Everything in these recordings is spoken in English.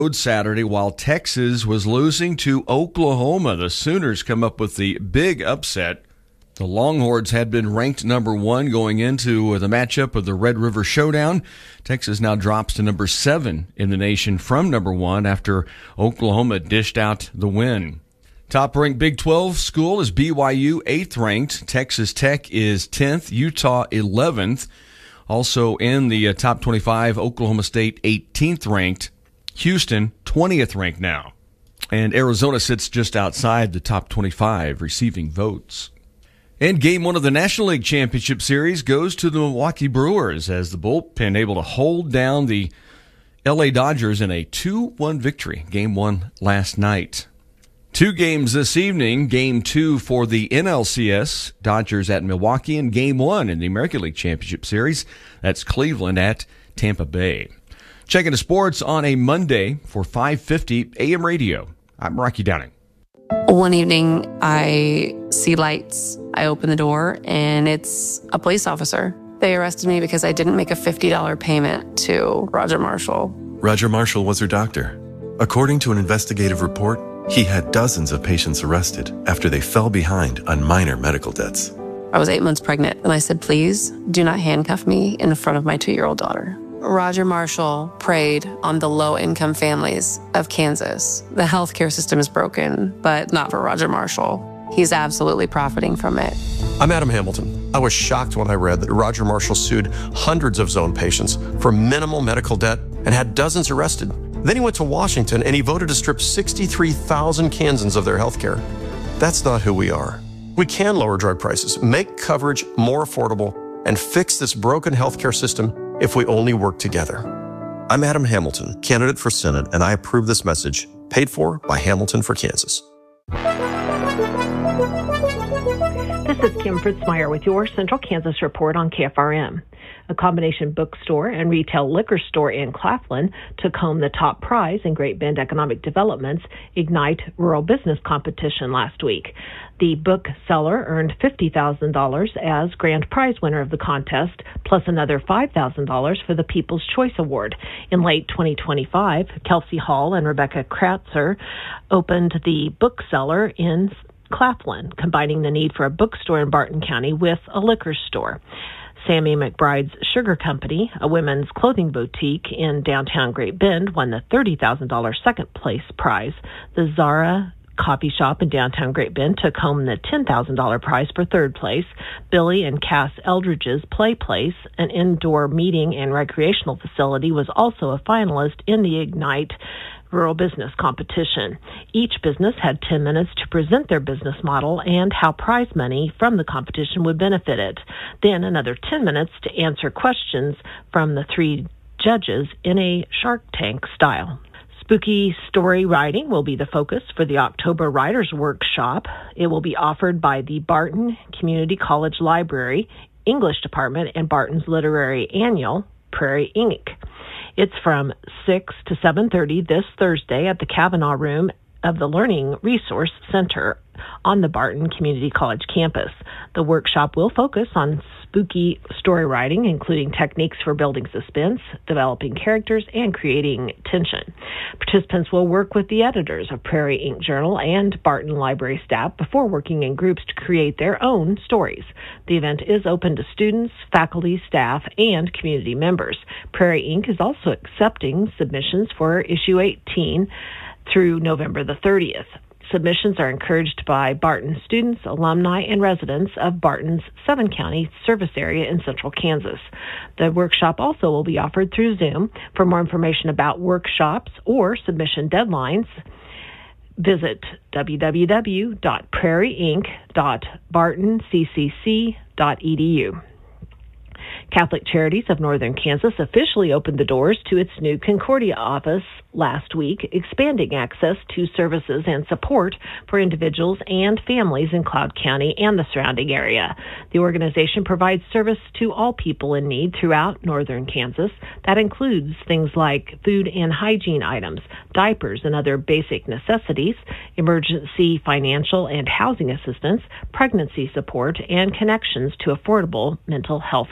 Saturday while Texas was losing to Oklahoma. The Sooners come up with the big upset. The Longhorns had been ranked number 1 going into the matchup of the Red River Showdown. Texas now drops to number 7 in the nation from number 1 after Oklahoma dished out the win. Top-ranked Big 12 school is BYU, 8th ranked. Texas Tech is 10th. Utah, 11th. Also in the top 25, Oklahoma State, 18th ranked. Houston, 20th ranked now. And Arizona sits just outside the top 25 receiving votes. And Game 1 of the National League Championship Series goes to the Milwaukee Brewers as the bullpen able to hold down the LA Dodgers in a 2-1 victory. Game 1 last night. 2 games this evening. Game 2 for the NLCS, Dodgers at Milwaukee, and Game 1 in the American League Championship Series. That's Cleveland at Tampa Bay. Checking the sports on a Monday for 550 AM radio. I'm Rocky Downing. One evening, I see lights. I open the door, and it's a police officer. They arrested me because I didn't make a $50 payment to Roger Marshall. Roger Marshall was her doctor. According to an investigative report, he had dozens of patients arrested after they fell behind on minor medical debts. I was 8 months pregnant, and I said, please do not handcuff me in front of my 2-year-old daughter. Roger Marshall preyed on the low-income families of Kansas. The healthcare system is broken, but not for Roger Marshall. He's absolutely profiting from it. I'm Adam Hamilton. I was shocked when I read that Roger Marshall sued hundreds of zone patients for minimal medical debt and had dozens arrested. Then he went to Washington and he voted to strip 63,000 Kansans of their health care. That's not who we are. We can lower drug prices, make coverage more affordable, and fix this broken healthcare system if we only work together. I'm Adam Hamilton, candidate for Senate, and I approve this message, paid for by Hamilton for Kansas. This is Kim Fritzmeyer with your Central Kansas Report on KFRM. A combination bookstore and retail liquor store in Claflin took home the top prize in Great Bend Economic Development's Ignite Rural Business Competition last week. The bookseller earned $50,000 as grand prize winner of the contest, plus another $5,000 for the People's Choice Award. In late 2025, Kelsey Hall and Rebecca Kratzer opened the bookseller in Claflin, combining the need for a bookstore in Barton County with a liquor store. Sammy McBride's Sugar Company, a women's clothing boutique in downtown Great Bend, won the $30,000 second place prize. The Zara Coffee Shop in downtown Great Bend took home the $10,000 prize for third place. Billy and Cass Eldridge's Play Place, an indoor meeting and recreational facility, was also a finalist in the Ignite Rural Business Competition. Each business had 10 minutes to present their business model and how prize money from the competition would benefit it. Then another 10 minutes to answer questions from the 3 judges in a Shark Tank style. Spooky story writing will be the focus for the October Writers Workshop. It will be offered by the Barton Community College Library, English Department, and Barton's Literary Annual, Prairie Ink. It's from 6 to 7:30 this Thursday at the Kavanaugh Room of the Learning Resource Center on the Barton Community College campus. The workshop will focus on spooky story writing, including techniques for building suspense, developing characters, and creating tension. Participants will work with the editors of Prairie Ink Journal and Barton Library staff before working in groups to create their own stories. The event is open to students, faculty, staff, and community members. Prairie Ink is also accepting submissions for issue 18 through November the 30th. Submissions are encouraged by Barton students, alumni, and residents of Barton's 7-county service area in central Kansas. The workshop also will be offered through Zoom. For more information about workshops or submission deadlines, visit www.prairieinc.bartonccc.edu. Catholic Charities of Northern Kansas officially opened the doors to its new Concordia office last week, expanding access to services and support for individuals and families in Cloud County and the surrounding area. The organization provides service to all people in need throughout Northern Kansas. That includes things like food and hygiene items, diapers and other basic necessities, emergency financial and housing assistance, pregnancy support, and connections to affordable mental health counseling.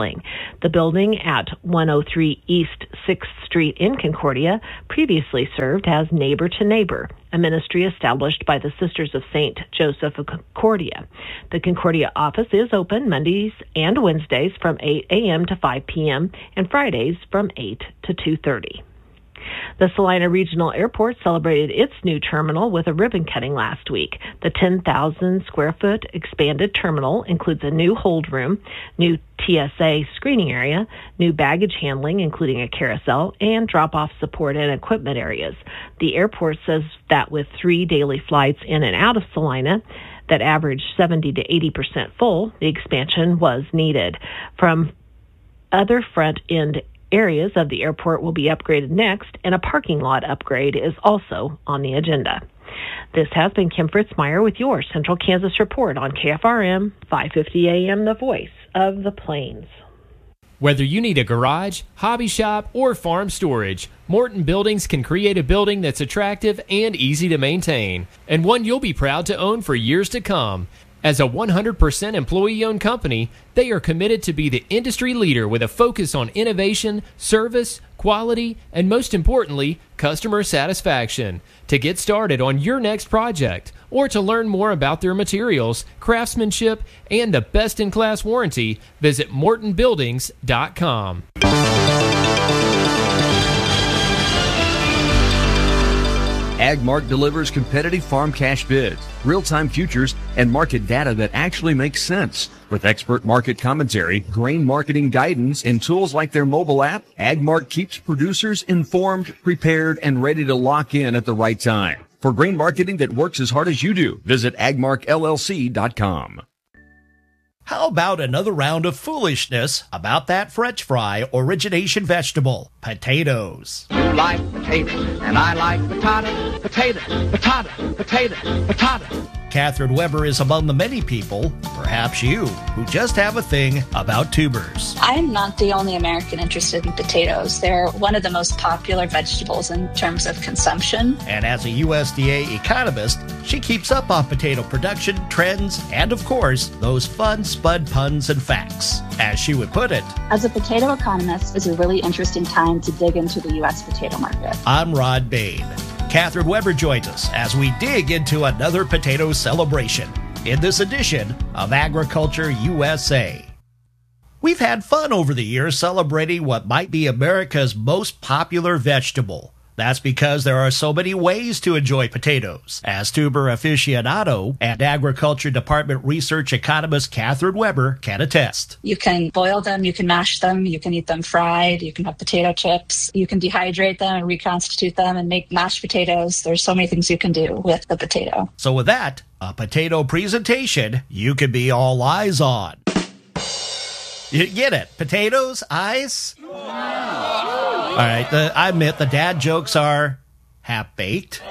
remodeling. The building at 103 East 6th Street in Concordia previously served as Neighbor to Neighbor, a ministry established by the Sisters of St. Joseph of Concordia. The Concordia office is open Mondays and Wednesdays from 8 a.m. to 5 p.m. and Fridays from 8 to 2:30. The Salina Regional Airport celebrated its new terminal with a ribbon cutting last week. The 10,000 square foot expanded terminal includes a new hold room, new TSA screening area, new baggage handling, including a carousel, and drop-off support and equipment areas. The airport says that with 3 daily flights in and out of Salina that average 70 to 80% full, the expansion was needed. From other front-end areas of the airport will be upgraded next, and a parking lot upgrade is also on the agenda. This has been Kim Fritzmeyer with your Central Kansas Report on KFRM 550 AM, the voice of the Plains. Whether you need a garage, hobby shop, or farm storage, Morton Buildings can create a building that's attractive and easy to maintain, and one you'll be proud to own for years to come. As a 100% employee-owned company, they are committed to be the industry leader with a focus on innovation, service, quality, and most importantly, customer satisfaction. To get started on your next project, or to learn more about their materials, craftsmanship, and the best-in-class warranty, visit MortonBuildings.com. AgMark delivers competitive farm cash bids, real-time futures, and market data that actually makes sense. With expert market commentary, grain marketing guidance, and tools like their mobile app, AgMark keeps producers informed, prepared, and ready to lock in at the right time. For grain marketing that works as hard as you do, visit agmarkllc.com. How about another round of foolishness about that French fry origination vegetable, potatoes? You like potatoes, and I like potatoes, potatoes, potatoes, potatoes, potatoes. Catherine Weber is among the many people, perhaps you, who just have a thing about tubers. I'm not the only American interested in potatoes. They're one of the most popular vegetables in terms of consumption. And as a USDA economist, she keeps up on potato production, trends, and of course, those fun spud puns and facts. As she would put it, as a potato economist, it's a really interesting time to dig into the U.S. potato market. I'm Rod Bain. Catherine Weber joins us as we dig into another potato celebration in this edition of Agriculture USA. We've had fun over the years celebrating what might be America's most popular vegetable. That's because there are so many ways to enjoy potatoes, as tuber aficionado and Agriculture Department research economist Catherine Weber can attest. You can boil them, you can mash them, you can eat them fried, you can have potato chips, you can dehydrate them and reconstitute them and make mashed potatoes. There's so many things you can do with the potato. So with that, a potato presentation you can be all eyes on. You get it? Potatoes, eyes? All right, I admit the dad jokes are half-baked.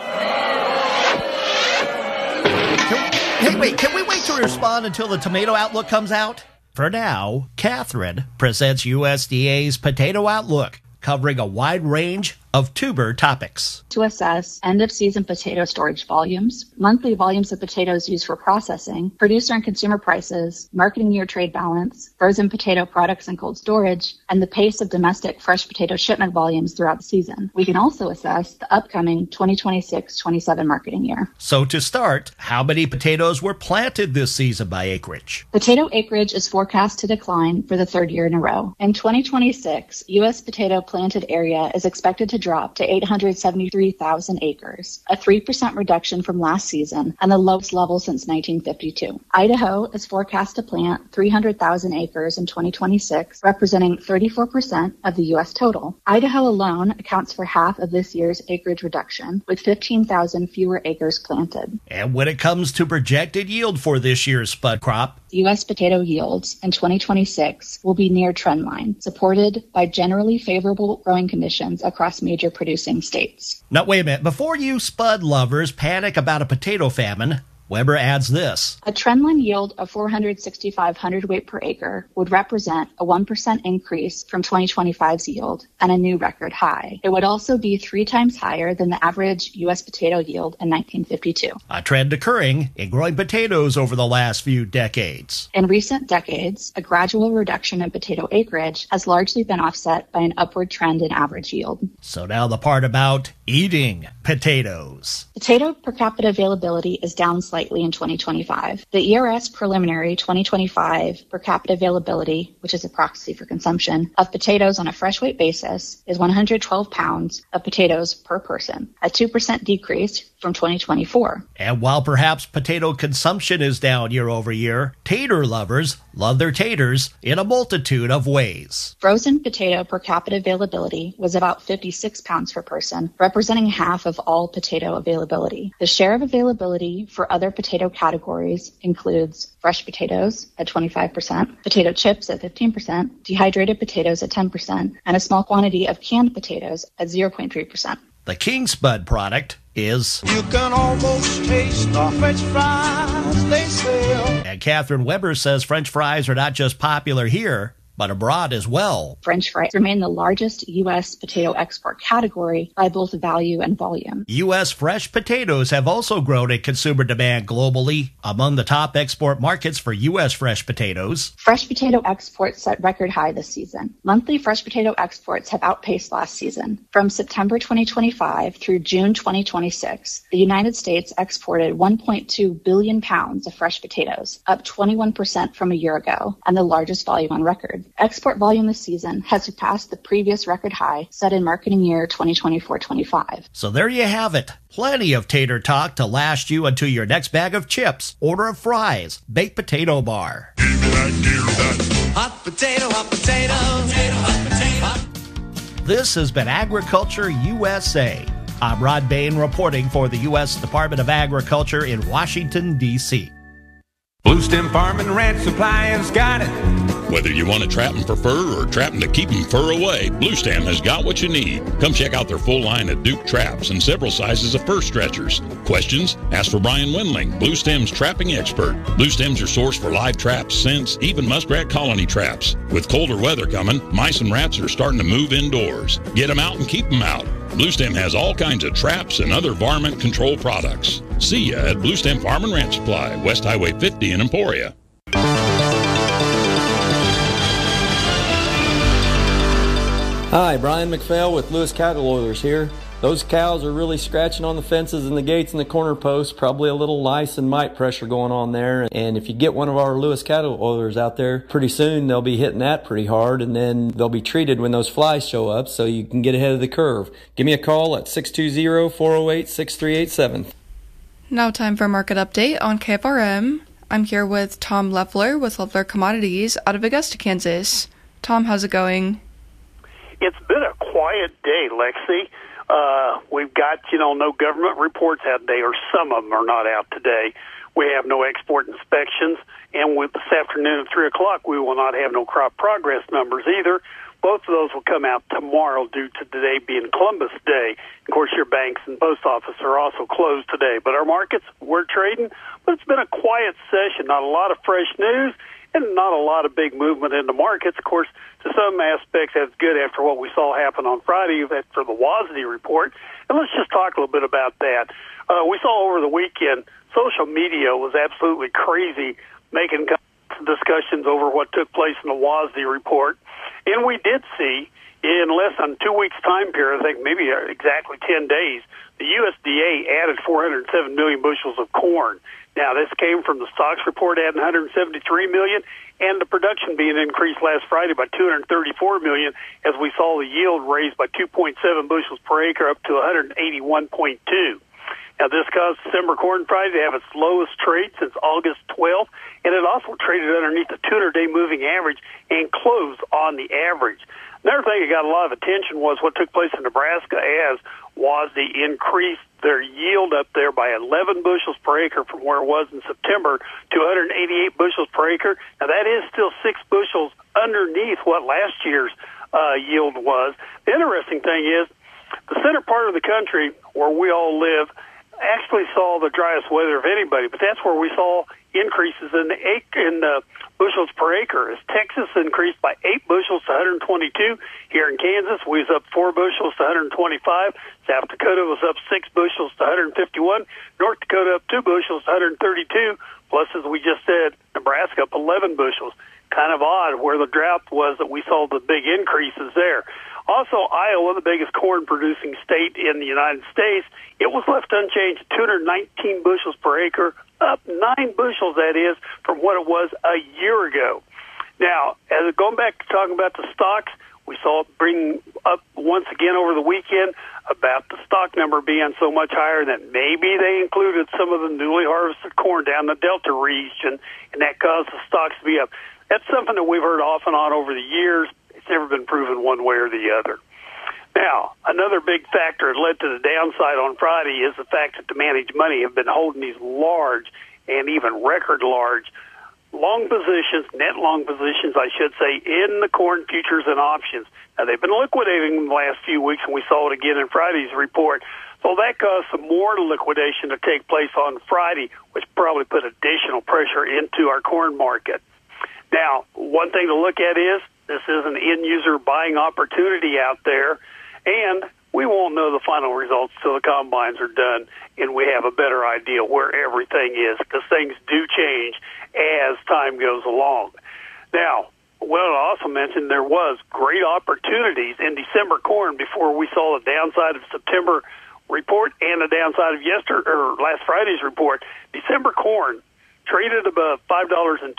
Can we wait to respond until the tomato outlook comes out? For now, Catherine presents USDA's Potato Outlook, covering a wide range of tuber topics. To assess end-of-season potato storage volumes, monthly volumes of potatoes used for processing, producer and consumer prices, marketing year trade balance, frozen potato products and cold storage, and the pace of domestic fresh potato shipment volumes throughout the season. We can also assess the upcoming 2026-27 marketing year. So to start, how many potatoes were planted this season by acreage? Potato acreage is forecast to decline for the third year in a row. In 2026, U.S. potato planted area is expected to drop to 873,000 acres, a 3% reduction from last season and the lowest level since 1952. Idaho is forecast to plant 300,000 acres in 2026, representing 34% of the U.S. total. Idaho alone accounts for half of this year's acreage reduction, with 15,000 fewer acres planted. And when it comes to projected yield for this year's spud crop, U.S. potato yields in 2026 will be near trend line, supported by generally favorable growing conditions across major producing states. Now, wait a minute. Before you spud lovers panic about a potato famine, Weber adds this. A trendline yield of 465 hundredweight per acre would represent a 1% increase from 2025's yield and a new record high. It would also be 3 times higher than the average U.S. potato yield in 1952. A trend occurring in growing potatoes over the last few decades. In recent decades, a gradual reduction in potato acreage has largely been offset by an upward trend in average yield. So now the part about eating potatoes. Potato per capita availability is down slightly in 2025. The ERS preliminary 2025 per capita availability, which is a proxy for consumption, of potatoes on a fresh weight basis is 112 pounds of potatoes per person, a 2% decrease from 2024. And while perhaps potato consumption is down year over year, tater lovers love their taters in a multitude of ways. Frozen potato per capita availability was about 56 pounds per person, representing half of all potato availability. The share of availability for other potato categories includes fresh potatoes at 25%, potato chips at 15%, dehydrated potatoes at 10%, and a small quantity of canned potatoes at 0.3%. The King Spud product is... You can almost taste the French fries they sell. And Catherine Weber says French fries are not just popular here, but abroad as well. French fries remain the largest U.S. potato export category by both value and volume. U.S. fresh potatoes have also grown in consumer demand globally. Among the top export markets for U.S. fresh potatoes, fresh potato exports set record high this season. Monthly fresh potato exports have outpaced last season. From September 2025 through June 2026, the United States exported 1.2 billion pounds of fresh potatoes, up 21% from a year ago, and the largest volume on record. Export volume this season has surpassed the previous record high set in marketing year 2024-25. So there you have it. Plenty of tater talk to last you until your next bag of chips, order of fries, baked potato bar. Hot potato, hot potato, hot potato. This has been Agriculture USA. I'm Rod Bain reporting for the U.S. Department of Agriculture in Washington, D.C. Blue Stem Farm and Ranch Supply has got it. Whether you want to trap them for fur or trap them to keep them fur away, Blue Stem has got what you need. Come check out their full line of Duke traps and several sizes of fur stretchers. Questions? Ask for Brian Wendling, Blue Stem's trapping expert. Blue Stem's your source for live traps, scents, even muskrat colony traps. With colder weather coming, mice and rats are starting to move indoors. Get them out and keep them out. Blue Stem has all kinds of traps and other varmint control products. See ya at Blue Stem Farm and Ranch Supply, West Highway 50 in Emporia. Hi, Brian McPhail with Lewis Cattle Oilers here. Those cows are really scratching on the fences and the gates and the corner posts, probably a little lice and mite pressure going on there. And if you get one of our Lewis Cattle Oilers out there, pretty soon they'll be hitting that pretty hard, and then they'll be treated when those flies show up so you can get ahead of the curve. Give me a call at 620-408-6387. Now time for a market update on KFRM. I'm here with Tom Leffler with Leffler Commodities out of Augusta, Kansas. Tom, how's it going? It's been a quiet day, Lexi. We've got, no government reports out today, or some of them are not out today. We have no export inspections, and this afternoon at 3 o'clock, we will not have no crop progress numbers either. Both of those will come out tomorrow due to today being Columbus Day. Of course, your banks and post office are also closed today. But our markets, we're trading, but it's been a quiet session, not a lot of fresh news, and not a lot of big movement in the markets. Of course, to some aspects, that's good after what we saw happen on Friday for the WASDE report. And let's just talk a little bit about that. We saw over the weekend, social media was absolutely crazy, making discussions over what took place in the WASDE report. And we did see, in less than 2 weeks' time period, I think maybe exactly 10 days, the USDA added 407 million bushels of corn. Now, this came from the stocks report adding 173 million, and the production being increased last Friday by 234 million, as we saw the yield raised by 2.7 bushels per acre up to 181.2. Now, this caused December corn price to have its lowest trade since August 12th, and it also traded underneath the 200-day moving average and closed on the average. Another thing that got a lot of attention was what took place in Nebraska as WASDE increased their yield up there by 11 bushels per acre from where it was in September to 188 bushels per acre. Now, that is still 6 bushels underneath what last year's yield was. The interesting thing is the center part of the country where we all live actually saw the driest weather of anybody, but that's where we saw increases in the bushels per acre. As Texas increased by 8 bushels to 122, here in Kansas we was up 4 bushels to 125. South Dakota was up 6 bushels to 151. North Dakota up 2 bushels to 132. Plus, as we just said, Nebraska up 11 bushels. Kind of odd where the drought was that we saw the big increases there. Also, Iowa, the biggest corn-producing state in the United States, it was left unchanged at 219 bushels per acre, up 9 bushels, that is, from what it was a year ago. Now, as going back to talking about the stocks, we saw it bring up once again over the weekend about the stock number being so much higher that maybe they included some of the newly harvested corn down the Delta region, and that caused the stocks to be up. That's something that we've heard off and on over the years. It's never been proven one way or the other. Now, another big factor that led to the downside on Friday is the fact that the managed money have been holding these large and even record large long positions, net long positions, I should say, in the corn futures and options. Now, they've been liquidating in the last few weeks, and we saw it again in Friday's report. So that caused some more liquidation to take place on Friday, which probably put additional pressure into our corn market. Now, one thing to look at is this is an end-user buying opportunity out there, and we won't know the final results till the combines are done and we have a better idea where everything is, because things do change as time goes along. Now, well, I also mentioned there was great opportunities in December corn before we saw the downside of September report and the downside of last Friday's report. December corn traded above $5.20,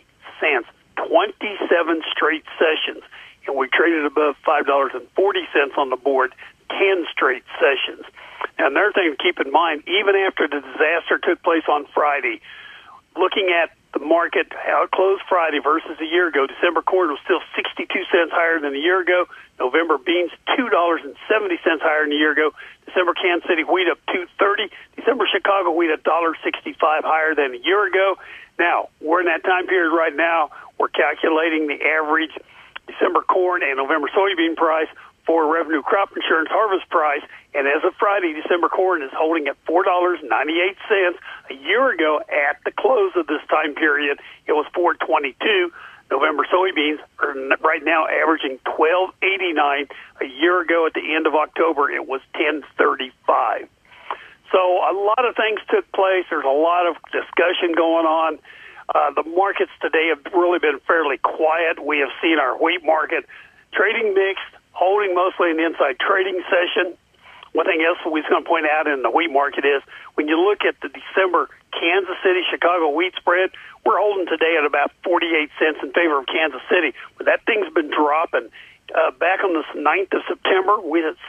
27 straight sessions, and we traded above $5.40 on the board 10 straight sessions. Now, another thing to keep in mind, even after the disaster took place on Friday, looking at the market, how it closed Friday versus a year ago, December corn was still 62 cents higher than a year ago. November beans, $2.70 higher than a year ago. December Kansas City wheat up $2.30. December Chicago wheat $1.65 higher than a year ago. Now, we're in that time period right now. We're calculating the average December corn and November soybean price for revenue crop insurance harvest price, and as of Friday, December corn is holding at $4.98. A year ago, at the close of this time period, it was $4.22. November soybeans are right now averaging $12.89. A year ago, at the end of October, it was $10.35. So a lot of things took place. There's a lot of discussion going on. The markets today have really been fairly quiet. We have seen our wheat market trading mixed, holding mostly an inside trading session. One thing else we're going to point out in the wheat market is when you look at the December Kansas City-Chicago wheat spread, we're holding today at about 48 cents in favor of Kansas City. But that thing's been dropping. Back on the 9th of September, we had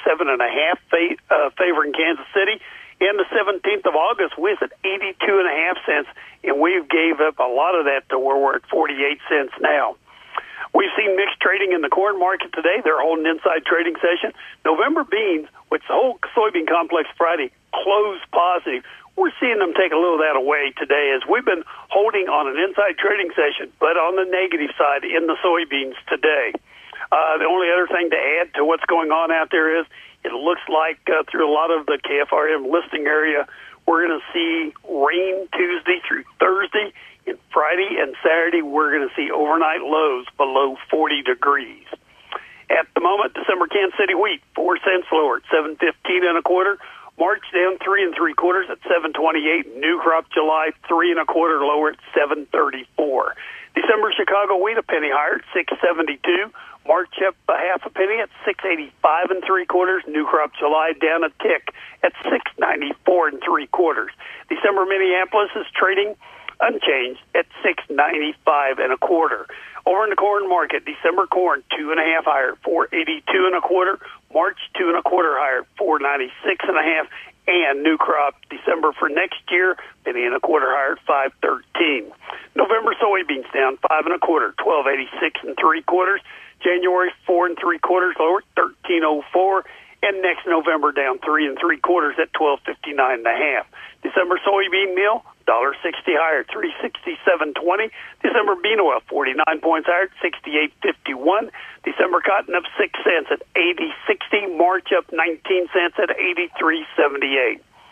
77.5 favoring Kansas City. And the 17th of August, we was at 82.5 cents, and we gave up a lot of that to where we're at 48 cents now. We've seen mixed trading in the corn market today. They're holding inside trading session. November beans, which the whole soybean complex Friday closed positive, we're seeing them take a little of that away today as we've been holding on an inside trading session, but on the negative side in the soybeans today. The only other thing to add to what's going on out there is it looks like through a lot of the KFRM listing area, we're going to see rain Tuesday through Thursday. And Friday and Saturday, we're going to see overnight lows below 40 degrees. At the moment, December Kansas City wheat, 4 cents lower at $7.15 1/4. March down 3 3/4 at $7.28. New crop July 3 1/4 lower at $7.34. December Chicago wheat a penny higher at $6.72. March up a half a penny at $6.85 3/4. New crop July down a tick at $6.94 3/4. December Minneapolis is trading unchanged at $6.95 1/4. Over in the corn market, December corn 2.5 higher, $4.82 1/4. March 2 1/4 higher, $4.96 1/2. And new crop December for next year, penny and a quarter higher, $5.13. November soybeans down 5 1/4, $12.86 3/4. January 4 3/4 lower, $13.04. And next November down 3 3/4 at $12.59 1/2. December soybean meal $1.60 higher, $3.6720. December bean oil 49 points higher, $68.51. December cotton up 6 cents at $80.60. March up 19 cents at $83.78.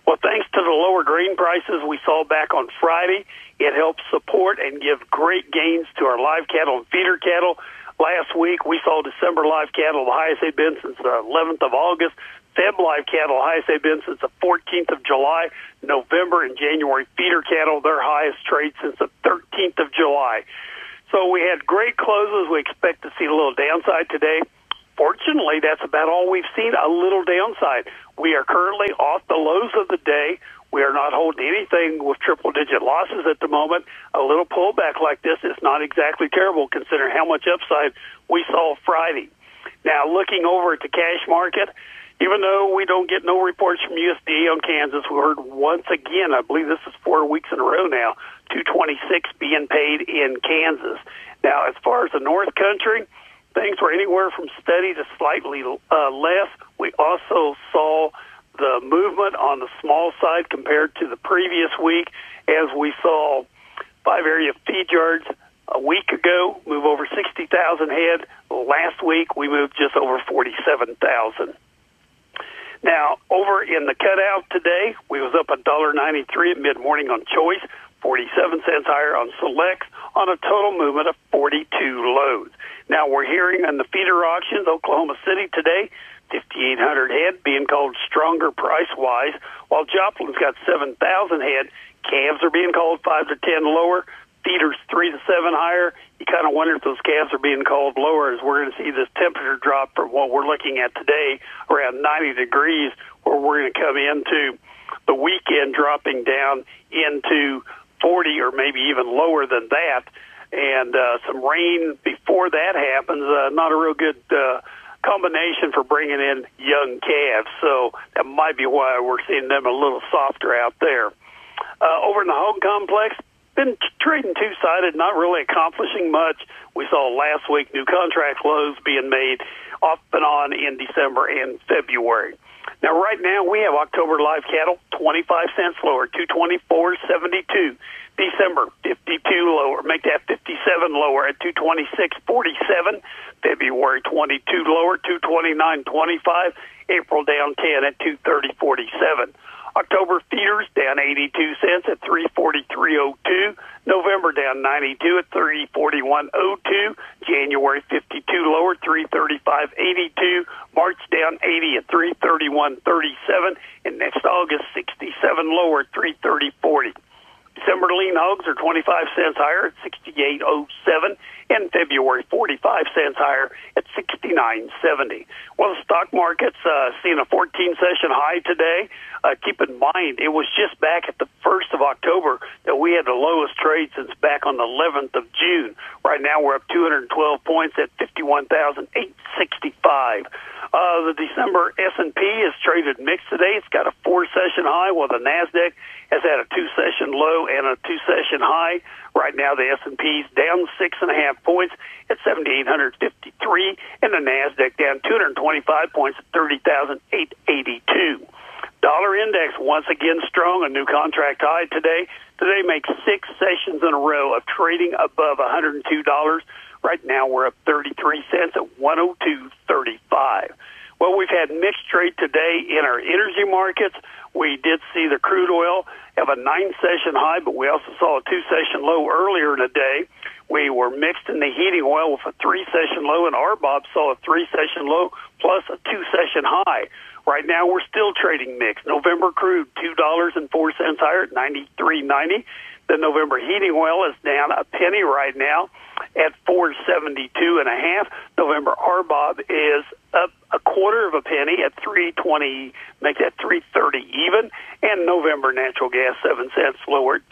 Well, thanks to the lower grain prices we saw back on Friday, it helps support and give great gains to our live cattle and feeder cattle. Last week, we saw December live cattle the highest they've been since the 11th of August. Feb live cattle the highest they've been since the 14th of July. November and January feeder cattle, their highest trade since the 13th of July. So we had great closes. We expect to see a little downside today. Fortunately, that's about all we've seen, a little downside. We are currently off the lows of the day. We are not holding anything with triple-digit losses at the moment. A little pullback like this is not exactly terrible considering how much upside we saw Friday. Now, looking over at the cash market, even though we don't get no reports from USDA on Kansas, we heard once again, I believe this is 4 weeks in a row now, $2.26 being paid in Kansas. Now, as far as the North Country, things were anywhere from steady to slightly less. We also saw the movement on the small side compared to the previous week, as we saw 5 area feed yards a week ago move over 60,000 head. Last week, we moved just over 47,000. Now, over in the cutout today, we was up $1.93 at mid-morning on choice, 47 cents higher on selects, on a total movement of 42 loads. Now, we're hearing in the feeder auctions, Oklahoma City today, 5,800 head being called stronger price-wise, while Joplin's got 7,000 head. Calves are being called 5 to 10 lower, feeders 3 to 7 higher. You kind of wonder if those calves are being called lower, as we're going to see this temperature drop from what we're looking at today, around 90 degrees, where we're going to come into the weekend dropping down into 40 or maybe even lower than that. And some rain before that happens, not a real good combination for bringing in young calves. So that might be why we're seeing them a little softer out there. Over in the hog complex, been trading two-sided, not really accomplishing much. We saw last week new contract lows being made off and on in December and February. Now, right now, we have October live cattle, 25 cents lower, 224.72. December, 52 lower. Make that 57 lower at 226.47. February, 22 lower, 229.25. April down 10 at 230.47. October feeders down 82 cents at 343.02. November down 92 at 341.02. January 52 lower, 335.82. March down 80 at 331.37. And next August 67 lower, 330.40. December lean hogs are 25 cents higher at 68.07, and February 45 cents higher at 69.70. Well, the stock market's seeing a 14-session high today. Keep in mind, it was just back at the 1st of October that we had the lowest trade since back on the 11th of June. Right now, we're up 212 points at 51,865. The December S&P is traded mixed today. It's got a 4-session high, while the NASDAQ has had a 2-session low and a 2-session high. Right now, the S&P's down 6.5 points at 7,853, and the NASDAQ down 225 points at 30,882. Dollar index once again strong, a new contract high today. Today makes 6 sessions in a row of trading above $102. Right now, we're up 33 cents at 102.35. Well, we've had mixed trade today in our energy markets. We did see the crude oil have a 9-session high, but we also saw a 2-session low earlier in the day. We were mixed in the heating oil with a 3-session low, and RBOB saw a 3-session low plus a 2-session high. Right now, we're still trading mixed. November crude, $2.04 higher at 93.90. The November heating oil is down a penny right now at 4.72.5. November RBOB is up a quarter of a penny at 3.20, make that 3.30 even. And November natural gas 7 cents lower at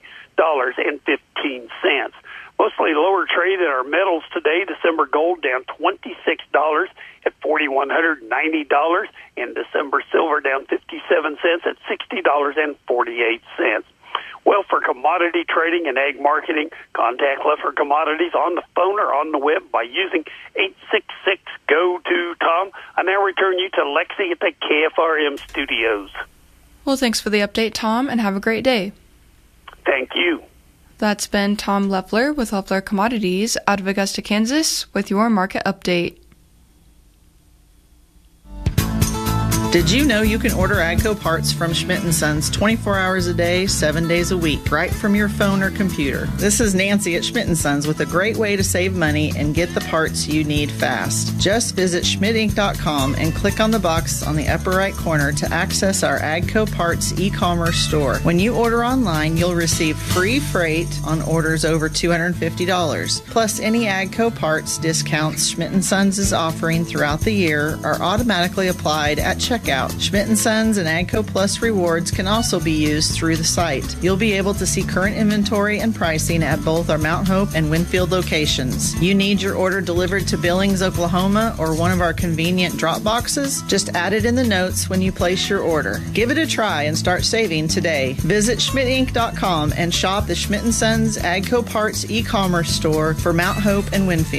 $3.15. Mostly lower trade in our metals today. December gold down $26 at $4,190, and December silver down 57 cents at $60.48. Well, for commodity trading and ag marketing, contact Leffler Commodities on the phone or on the web by using 866-GO-TO-TOM. I now return you to Lexi at the KFRM studios. Well, thanks for the update, Tom, and have a great day. Thank you. That's been Tom Leffler with Leffler Commodities out of Augusta, Kansas, with your market update. Did you know you can order AGCO parts from Schmidt & Sons 24 hours a day, 7 days a week, right from your phone or computer? This is Nancy at Schmidt & Sons with a great way to save money and get the parts you need fast. Just visit schmidtinc.com and click on the box on the upper right corner to access our AGCO parts e-commerce store. When you order online, you'll receive free freight on orders over $250. Plus, any AGCO parts discounts Schmidt & Sons is offering throughout the year are automatically applied at checkout. Schmidt & Sons and AGCO Plus rewards can also be used through the site. You'll be able to see current inventory and pricing at both our Mount Hope and Winfield locations. You need your order delivered to Billings, Oklahoma, or one of our convenient drop boxes? Just add it in the notes when you place your order. Give it a try and start saving today. Visit schmidtinc.com and shop the Schmidt & Sons AGCO Parts e-commerce store for Mount Hope and Winfield.